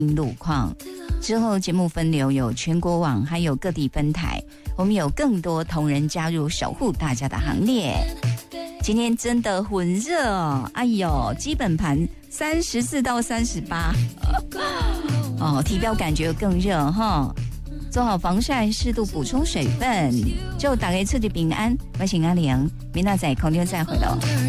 路况。之后节目分流有全国网，还有各地分台，我们有更多同仁加入守护大家的行列。今天真的很热哦，哎呦，基本盘34到38，哦，体表感觉更热哈。做好防晒，适度补充水分，祝大家出入平安。我是阿玲，明仔载空中再会喽。